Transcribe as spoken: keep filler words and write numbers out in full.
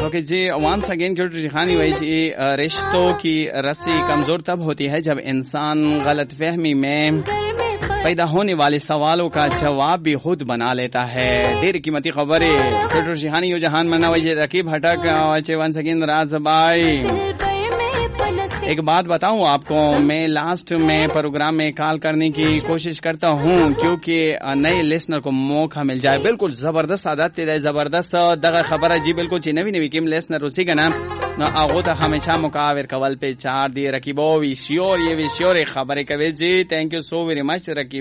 Okay जी, once again cute खानी वही जी, रिश्तों की रस्सी कमजोर तब होती है जब इंसान गलतफहमी में पैदा होने वाले सवालों का जवाब भी खुद बना लेता है। देर कीमती खबर है क्यूट जिहानी जहान मना वही रकीब हटक वंस अगेन राज भाई। एक बात बताऊं आपको, मैं लास्ट में प्रोग्राम में कॉल करने की कोशिश करता हूं क्योंकि नए लिसनर को मौका मिल जाए। बिल्कुल जबरदस्त आदत है, जबरदस्त दगा खबर है जी। बिल्कुल ची नवी नवी किम लिसनर उसी का नाम न आगो तक हमेशा मुकाविर कवल पे चार दिए रकीबो विश्योर ये विश्योर खबर कवे जी। Thank you so very much Raqib.